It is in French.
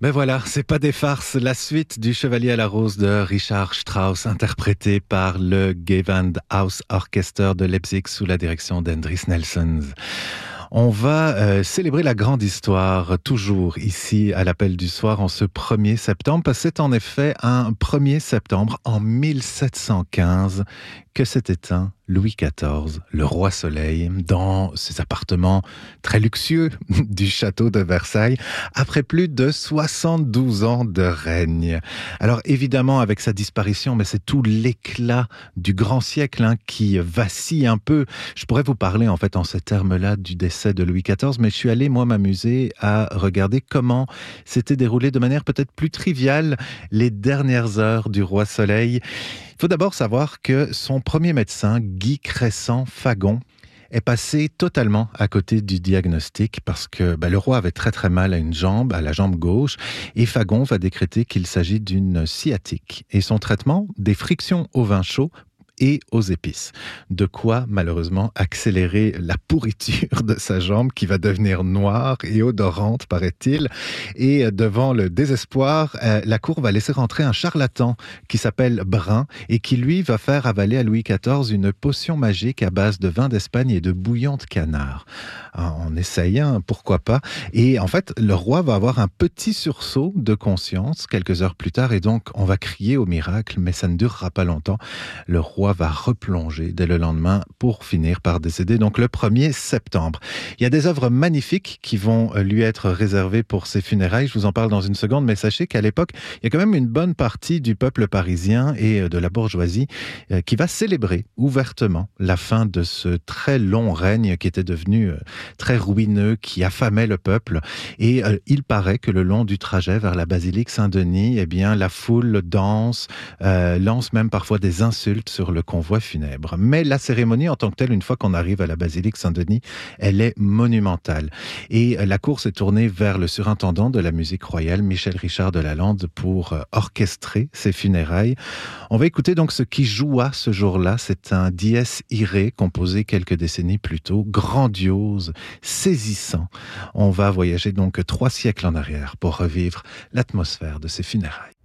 Ben voilà, c'est pas des farces. La suite du Chevalier à la Rose de Richard Strauss, interprété par le Gewandhaus Orchester de Leipzig sous la direction d'Hendris Nelsons. On va célébrer la grande histoire, toujours ici à l'Appel du Soir, en ce 1er septembre, parce que c'est en effet un 1er septembre en 1715 que s'est éteint Louis XIV, le roi Soleil, dans ses appartements très luxueux du château de Versailles, après plus de 72 ans de règne. Alors évidemment, avec sa disparition, mais c'est tout l'éclat du grand siècle qui vacille un peu. Je pourrais vous parler en fait en ces termes-là du décès de Louis XIV, mais je suis allé moi m'amuser à regarder comment s'étaient déroulées de manière peut-être plus triviale les dernières heures du roi Soleil. Il faut d'abord savoir que son premier médecin, Guy Crescent-Fagon, est passé totalement à côté du diagnostic parce que le roi avait très très mal à la jambe gauche, et Fagon va décréter qu'il s'agit d'une sciatique. Et son traitement, des frictions au vin chaud et aux épices. De quoi, malheureusement, accélérer la pourriture de sa jambe qui va devenir noire et odorante, paraît-il. Et devant le désespoir, la cour va laisser rentrer un charlatan qui s'appelle Brun et qui, lui, va faire avaler à Louis XIV une potion magique à base de vin d'Espagne et de bouillon de canard. On essaye, pourquoi pas. Et en fait, le roi va avoir un petit sursaut de conscience quelques heures plus tard et donc on va crier au miracle, mais ça ne durera pas longtemps. Le roi va replonger dès le lendemain pour finir par décéder, donc le 1er septembre. Il y a des œuvres magnifiques qui vont lui être réservées pour ses funérailles, je vous en parle dans une seconde, mais sachez qu'à l'époque, il y a quand même une bonne partie du peuple parisien et de la bourgeoisie qui va célébrer ouvertement la fin de ce très long règne qui était devenu très ruineux, qui affamait le peuple. Et il paraît que le long du trajet vers la basilique Saint-Denis, eh bien, la foule danse, lance même parfois des insultes sur le convoi funèbre. Mais la cérémonie en tant que telle, une fois qu'on arrive à la basilique Saint-Denis, elle est monumentale. Et la cour s'est tournée vers le surintendant de la musique royale, Michel Richard de Lalande, pour orchestrer ses funérailles. On va écouter donc ce qui joua ce jour-là. C'est un dies irae composé quelques décennies plus tôt, grandiose, saisissant. On va voyager donc 3 siècles en arrière pour revivre l'atmosphère de ces funérailles.